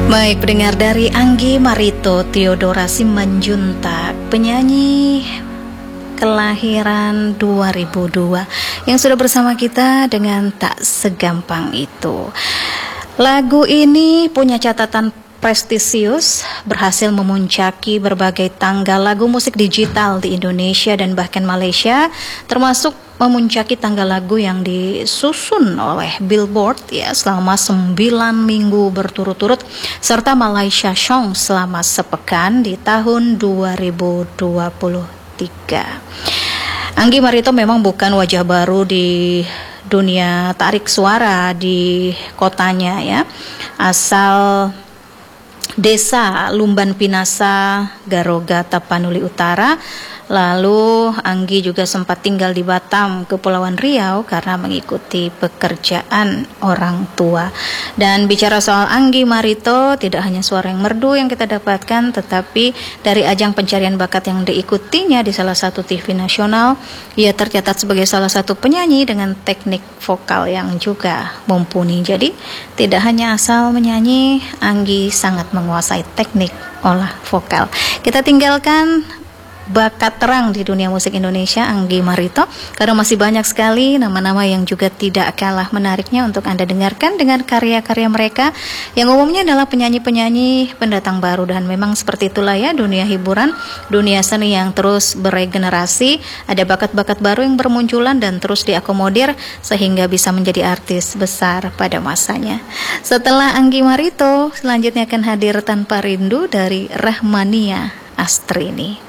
Baik, pendengar, dari Anggi Marito Theodora Simanjuntak, penyanyi kelahiran 2002 yang sudah bersama kita dengan Tak Segampang Itu. Lagu ini punya catatan prestisius, berhasil memuncaki berbagai tangga lagu musik digital di Indonesia dan bahkan Malaysia, termasuk memuncaki tangga lagu yang disusun oleh Billboard ya selama 9 minggu berturut-turut, serta Malaysia Song selama sepekan di tahun 2023. Anggi Marito memang bukan wajah baru di dunia tarik suara di kotanya ya. Asal Desa Lumban Pinasa, Garoga, Tapanuli Utara. Lalu Anggi juga sempat tinggal di Batam, Kepulauan Riau karena mengikuti pekerjaan orang tua. Dan bicara soal Anggi Marito, tidak hanya suara yang merdu yang kita dapatkan, tetapi dari ajang pencarian bakat yang diikutinya di salah satu TV nasional, ia tercatat sebagai salah satu penyanyi dengan teknik vokal yang juga mumpuni. Jadi tidak hanya asal menyanyi, Anggi sangat menguasai teknik olah vokal. Kita tinggalkan bakat terang di dunia musik Indonesia Anggi Marito karena masih banyak sekali nama-nama yang juga tidak kalah menariknya untuk Anda dengarkan dengan karya-karya mereka yang umumnya adalah penyanyi-penyanyi pendatang baru. Dan memang seperti itulah ya dunia hiburan, dunia seni yang terus beregenerasi, ada bakat-bakat baru yang bermunculan dan terus diakomodir sehingga bisa menjadi artis besar pada masanya. Setelah Anggi Marito, selanjutnya akan hadir Tanpa Rindu dari Rahmania Astrini.